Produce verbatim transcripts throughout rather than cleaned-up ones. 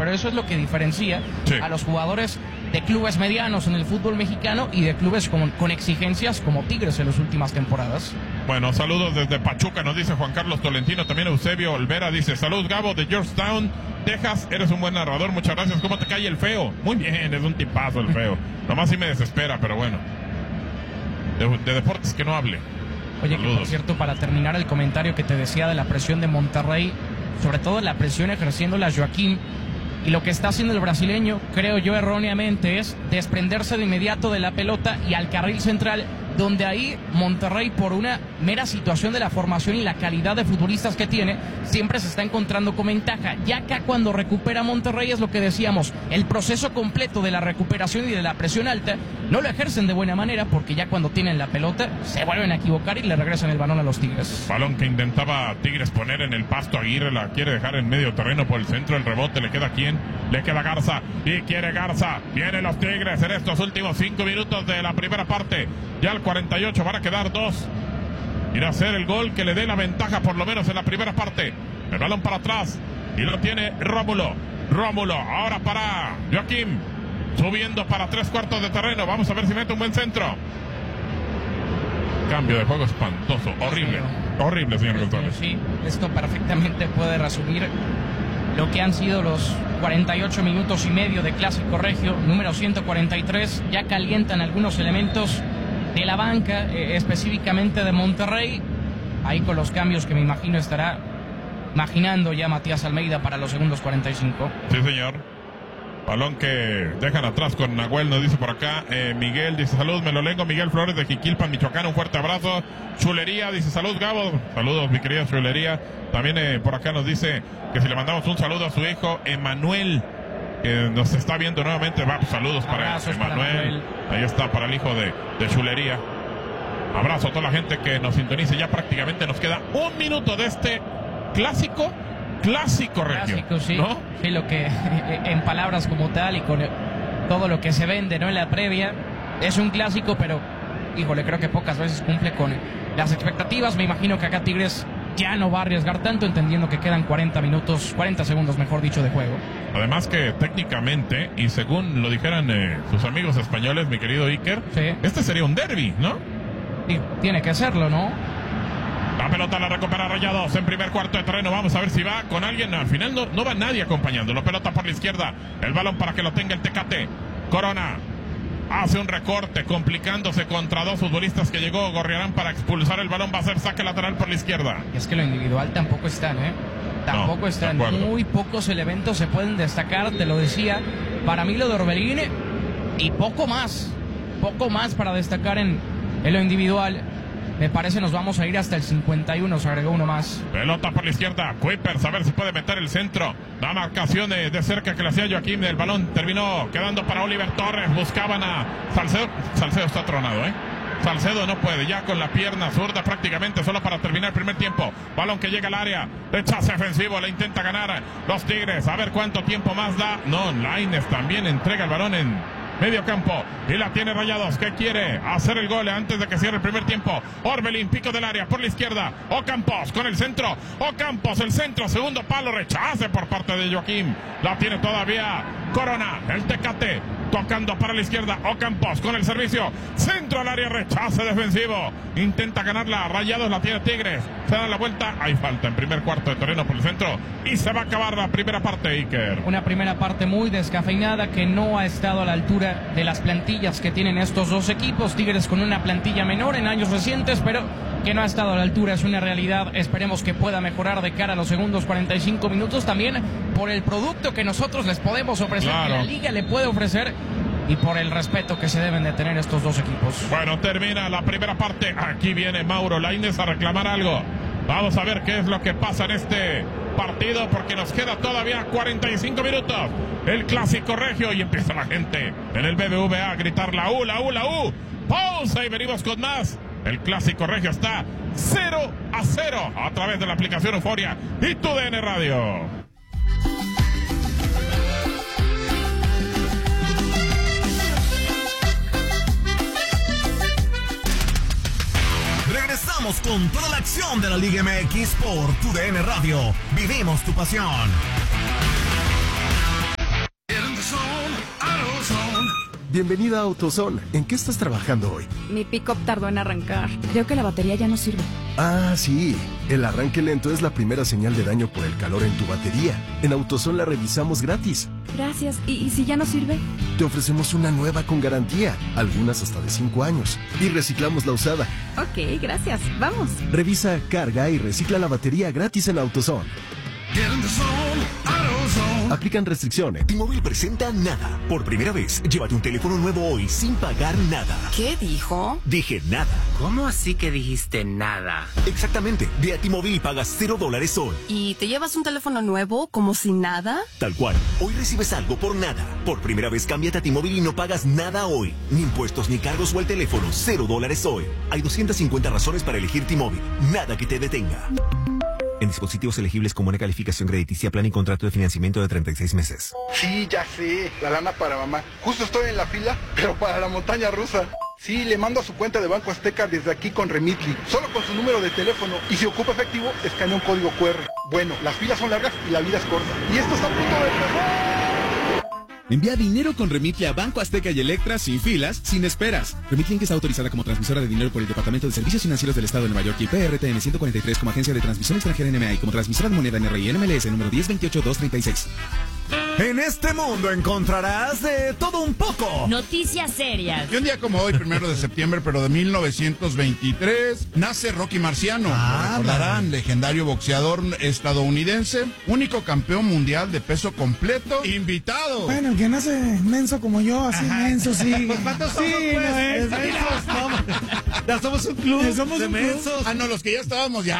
pero eso es lo que diferencia sí. a los jugadores de clubes medianos en el fútbol mexicano y de clubes con, con exigencias como Tigres en las últimas temporadas. Bueno, saludos desde Pachuca, nos dice Juan Carlos Tolentino. También Eusebio Olvera dice: salud, Gabo, de Georgetown, Texas, eres un buen narrador, muchas gracias. ¿Cómo te cae el feo? Muy bien, es un tipazo el feo. Nomás sí me desespera, pero bueno. De, de deportes que no hable. Oye, que por cierto, para terminar el comentario que te decía de la presión de Monterrey, sobre todo la presión ejerciéndola Joaquín, y lo que está haciendo el brasileño, creo yo erróneamente, es desprenderse de inmediato de la pelota y al carril central, donde ahí Monterrey, por una mera situación de la formación y la calidad de futbolistas que tiene, siempre se está encontrando con ventaja. Ya acá cuando recupera Monterrey es lo que decíamos, el proceso completo de la recuperación y de la presión alta no lo ejercen de buena manera, porque ya cuando tienen la pelota se vuelven a equivocar y le regresan el balón a los Tigres. Balón que intentaba Tigres poner en el pasto, Aguirre la quiere dejar en medio terreno por el centro, el rebote le queda a quién, le queda a Garza, y quiere Garza, vienen los Tigres en estos últimos cinco minutos de la primera parte, ya al cuarenta y ocho van a quedar dos, irá a ser el gol que le dé la ventaja por lo menos en la primera parte. El balón para atrás y lo tiene Rómulo, Rómulo, ahora para Joaquín, subiendo para tres cuartos de terreno, vamos a ver si mete un buen centro. Cambio de juego espantoso, horrible, horrible, señor González. Sí, esto perfectamente puede resumir lo que han sido los cuarenta y ocho minutos y medio de Clásico Regio, número ciento cuarenta y tres. Ya calientan algunos elementos de la banca, eh, específicamente de Monterrey, ahí con los cambios que me imagino estará imaginando ya Matías Almeida para los segundos cuarenta y cinco. Sí, señor. Balón que dejan atrás con Nahuel, nos dice por acá. Eh, Miguel dice: salud, me lo lengo. Miguel Flores de Jiquilpan, Michoacán, un fuerte abrazo. Chulería dice: salud, Gabo. Saludos, mi querida Chulería. También eh, por acá nos dice que si le mandamos un saludo a su hijo Emanuel, que nos está viendo nuevamente. Va, pues, saludos para Emanuel. Ahí está, para el hijo de, de Chulería. Abrazo a toda la gente que nos sintonice. Ya prácticamente nos queda un minuto de este clásico. Clásico regio, Clásico, sí, ¿no? Sí, lo que en palabras como tal y con todo lo que se vende, ¿no?, en la previa, es un clásico, pero híjole, creo que pocas veces cumple con las expectativas. Me imagino que acá Tigres ya no va a arriesgar tanto, entendiendo que quedan cuarenta minutos, cuarenta segundos, mejor dicho, de juego. Además que técnicamente, y según lo dijeran eh, sus amigos españoles, mi querido Iker, sí, este sería un derbi, ¿no? Y tiene que serlo, ¿no? La pelota la recupera Rayados en primer cuarto de terreno. Vamos a ver si va con alguien. Al final no, no va nadie acompañándolo. Pelota por la izquierda. El balón para que lo tenga el Tecate. Corona hace un recorte, complicándose contra dos futbolistas que llegó. Gorriarán para expulsar el balón. Va a ser saque lateral por la izquierda. Y es que lo individual tampoco están, ¿eh? Tampoco no, están. Muy pocos elementos se pueden destacar. Te lo decía. Para mí lo de Orbelín y poco más. Poco más para destacar en, en lo individual. Me parece nos vamos a ir hasta el cincuenta y uno, se agregó uno más. Pelota por la izquierda, Kuipers, a ver si puede meter el centro. La marcación de, de cerca que le hacía Joaquín, el balón terminó quedando para Oliver Torres. Buscaban a Salcedo. Salcedo está tronado, ¿eh? Salcedo no puede, ya con la pierna zurda prácticamente, solo para terminar el primer tiempo. Balón que llega al área, rechace ofensivo, le intenta ganar los Tigres. A ver cuánto tiempo más da. No, Lainez también entrega el balón en medio campo y la tiene Rayados, que quiere hacer el gol antes de que cierre el primer tiempo. Orbelín, pico del área por la izquierda. Ocampos con el centro. Ocampos, el centro, segundo palo, rechace por parte de Joaquín. La tiene todavía Corona, el Tecate, tocando para la izquierda. Ocampos con el servicio. Centro al área, rechace defensivo. Intenta ganarla. Rayados, la tiene Tigres. Se da la vuelta. Hay falta en primer cuarto de terreno por el centro. Y se va a acabar la primera parte, Iker. Una primera parte muy descafeinada que no ha estado a la altura de las plantillas que tienen estos dos equipos. Tigres con una plantilla menor en años recientes, pero que no ha estado a la altura, es una realidad. Esperemos que pueda mejorar de cara a los segundos cuarenta y cinco minutos, también por el producto que nosotros les podemos ofrecer, claro, que la liga le puede ofrecer, y por el respeto que se deben de tener estos dos equipos. Bueno, termina la primera parte. Aquí viene Mauro Lainez a reclamar algo. Vamos a ver qué es lo que pasa en este partido, porque nos queda todavía cuarenta y cinco minutos. El clásico regio, y empieza la gente en el B B V A a gritar la U, la U, la U. Pausa y venimos con más. El clásico regio está cero a cero a través de la aplicación Euforia y tu D N Radio. Regresamos con toda la acción de la Liga M X por tu D N Radio. Vivimos tu pasión. Bienvenida a AutoZone. ¿En qué estás trabajando hoy? Mi pick-up tardó en arrancar. Creo que la batería ya no sirve. Ah, sí. El arranque lento es la primera señal de daño por el calor en tu batería. En AutoZone la revisamos gratis. Gracias. ¿Y, y si ya no sirve? Te ofrecemos una nueva con garantía, algunas hasta de cinco años. Y reciclamos la usada. Ok, gracias. Vamos. Revisa, carga y recicla la batería gratis en AutoZone. Aplican restricciones. T-Mobile presenta Nada. Por primera vez, llévate un teléfono nuevo hoy sin pagar nada. ¿Qué dijo? Dije nada. ¿Cómo así que dijiste nada? Exactamente. Ve a T-Mobile y pagas cero dólares hoy. ¿Y te llevas un teléfono nuevo como si nada? Tal cual. Hoy recibes algo por nada. Por primera vez, cámbiate a T-Mobile y no pagas nada hoy. Ni impuestos ni cargos o el teléfono. Cero dólares hoy. Hay doscientas cincuenta razones para elegir T-Mobile. Nada que te detenga. En dispositivos elegibles con buena calificación crediticia, plan y contrato de financiamiento de treinta y seis meses. Sí, ya sé, la lana para mamá. Justo estoy en la fila, pero para la montaña rusa. Sí, le mando a su cuenta de Banco Azteca desde aquí con Remitly, solo con su número de teléfono. Y si ocupa efectivo, escanea un código cu erre. Bueno, las filas son largas y la vida es corta. Y esto está a punto de empezar. Envía dinero con Remitly a Banco Azteca y Electra sin filas, sin esperas. Remitly Inc está autorizada como transmisora de dinero por el Departamento de Servicios Financieros del Estado de Nueva York y P R T N ciento cuarenta y tres como agencia de transmisión extranjera N M A y como transmisora de moneda N R I N M L S número diez veintiocho dos treinta y seis. En este mundo encontrarás de todo un poco. Noticias serias. Y un día como hoy, primero de septiembre, pero de mil novecientos veintitrés, nace Rocky Marciano. Ah, lo recordarán, legendario boxeador estadounidense, único campeón mundial de peso completo, invitado. Bueno, el que nace menso como yo, así Ajá. menso, sí. ¿Cuántos sí, somos, pues? no es. Mensos, no. Ya somos un club ya somos de un mensos. club. Ah, no, los que ya estábamos ya.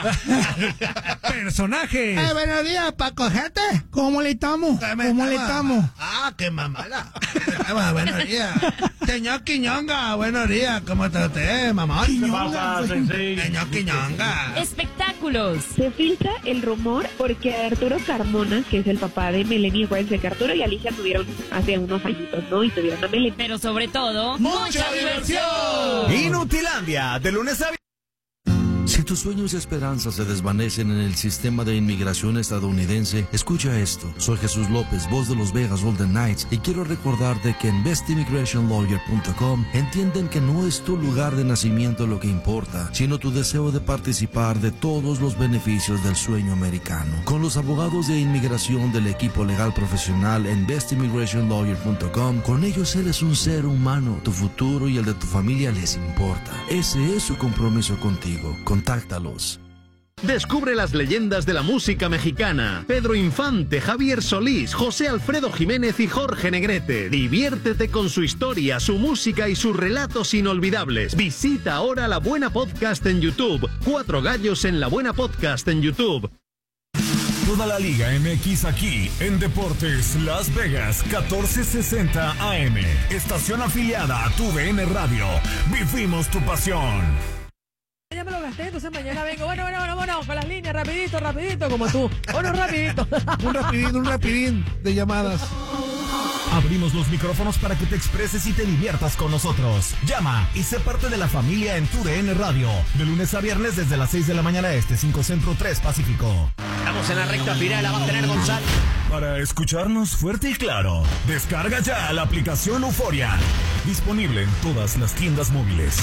Personajes. Eh, buenos días, Paco, gente. ¿Cómo le estamos? ¿Cómo le estamos? Ah, qué mamada. Buenos días. Señor Quiñonga, buenos días. ¿Cómo está usted, mamá? Quiñonga. Señor Quiñonga. Espectáculos. Se filtra el rumor porque Arturo Carmona, que es el papá de Melanie, acuérdense que Arturo y Alicia tuvieron hace unos añitos, ¿no? Y tuvieron a Melanie. Pero sobre todo, ¡mucha diversión! Inutilandia, de lunes a viernes. Si tus sueños y esperanzas se desvanecen en el sistema de inmigración estadounidense, escucha esto. Soy Jesús López, voz de los Vegas Golden Knights, y quiero recordarte que en best immigration lawyer punto com entienden que no es tu lugar de nacimiento lo que importa, sino tu deseo de participar de todos los beneficios del sueño americano. Con los abogados de inmigración del equipo legal profesional en best immigration lawyer punto com, con ellos eres un ser humano. Tu futuro y el de tu familia les importa. Ese es su compromiso contigo. Contáctalos. Descubre las leyendas de la música mexicana. Pedro Infante, Javier Solís, José Alfredo Jiménez y Jorge Negrete. Diviértete con su historia, su música y sus relatos inolvidables. Visita ahora La Buena Podcast en YouTube. Cuatro gallos en La Buena Podcast en YouTube. Toda la Liga M X aquí en Deportes Las Vegas catorce sesenta A M. Estación afiliada a tu D N Radio. Vivimos tu pasión. Ya me lo gasté, entonces mañana vengo. Bueno, bueno, bueno, bueno, con las líneas, rapidito, rapidito, como tú. Bueno, rapidito. un rapidín, un rapidín de llamadas. Abrimos los micrófonos para que te expreses y te diviertas con nosotros. Llama y sé parte de la familia en tu D N Radio. De lunes a viernes desde las seis de la mañana este, cinco Centro, tres Pacífico. Estamos en la recta final, la va a tener González. Para escucharnos fuerte y claro, descarga ya la aplicación Euforia. Disponible en todas las tiendas móviles.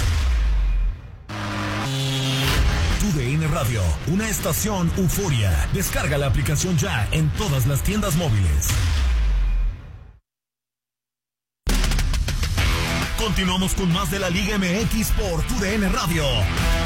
Tu D N Radio, una estación Euforia. Descarga la aplicación ya en todas las tiendas móviles. Continuamos con más de la Liga M X por Tu D N Radio.